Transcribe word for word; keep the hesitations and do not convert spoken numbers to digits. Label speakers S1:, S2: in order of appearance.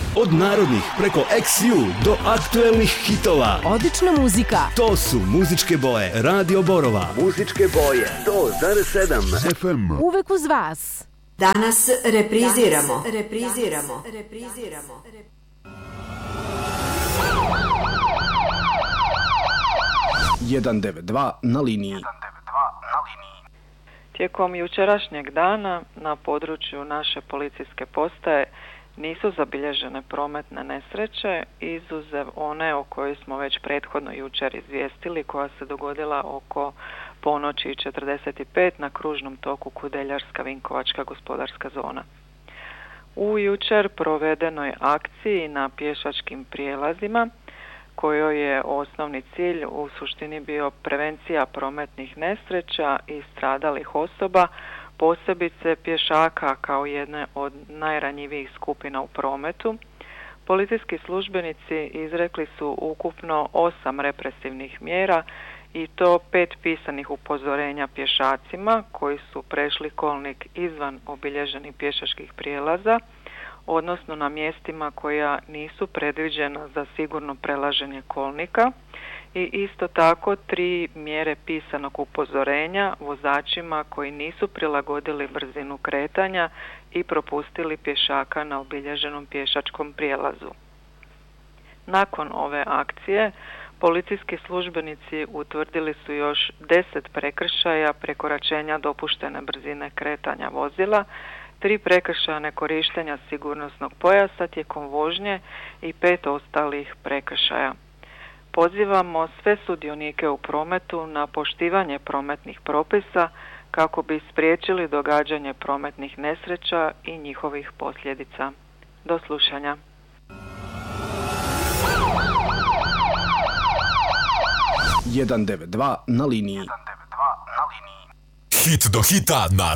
S1: Od narodnih preko eks ju do aktuelnih hitova.
S2: Odlična muzika.
S1: To su muzičke boje Radio Borova.
S3: Muzičke boje sto zarez sedam
S1: ef em.
S2: Uvek uz vas.
S4: Danas repriziramo. Danas repriziramo. Repriziramo.
S1: jedan devet dva na liniji.
S5: Tijekom jučerašnjeg dana na području naše policijske postaje nisu zabilježene prometne nesreće, izuzev one o kojoj smo već prethodno jučer izvijestili, koja se dogodila oko ponoći četrdeset pet na kružnom toku Kudeljarska Vinkovačka gospodarska zona. U jučer provedenoj akciji na pješačkim prijelazima, kojoj je osnovni cilj u suštini bio prevencija prometnih nesreća i stradalih osoba, posebice pješaka kao jedne od najranjivijih skupina u prometu, policijski službenici izrekli su ukupno osam represivnih mjera i to pet pisanih upozorenja pješacima koji su prešli kolnik izvan obilježenih pješačkih prijelaza, odnosno na mjestima koja nisu predviđena za sigurno prelaženje kolnika, i isto tako tri mjere pisanog upozorenja vozačima koji nisu prilagodili brzinu kretanja i propustili pješaka na obilježenom pješačkom prijelazu. Nakon ove akcije policijski službenici utvrdili su još deset prekršaja prekoračenja dopuštene brzine kretanja vozila, tri prekršaja nekorištenja sigurnosnog pojasa tijekom vožnje i pet ostalih prekršaja. Pozivamo sve sudionike u prometu na poštivanje prometnih propisa kako bi spriječili događanje prometnih nesreća i njihovih posljedica. Do slušanja.
S1: jedan devet dva na liniji.
S6: Hit do hita na